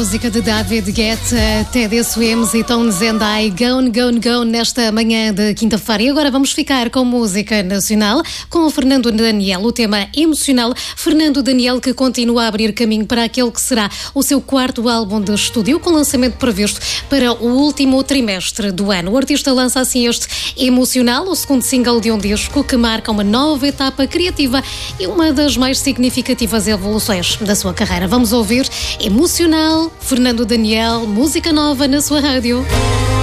Música de David Guetta, Teddy Swims e Tom Zendai, Gone, Gone, Gone, nesta manhã de quinta-feira. E agora vamos ficar com música nacional, com o Fernando Daniel, o tema emocional. Fernando Daniel, que continua a abrir caminho para aquele que será o seu quarto álbum de estúdio, com lançamento previsto para o último trimestre do ano. O artista lança assim este Emocional, o segundo single de um disco que marca uma nova etapa criativa e uma das mais significativas evoluções da sua carreira. Vamos ouvir Emocional, Fernando Daniel, música nova na sua rádio.